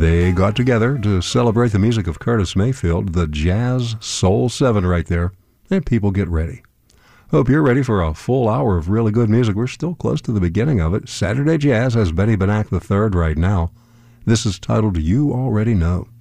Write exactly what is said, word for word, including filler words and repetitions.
They got together to celebrate the music of Curtis Mayfield, the Jazz Soul seven right there, and people get ready. Hope you're ready for a full hour of really good music. We're still close to the beginning of it. Saturday Jazz has Benny Benack the third right now. This is titled You Already Know.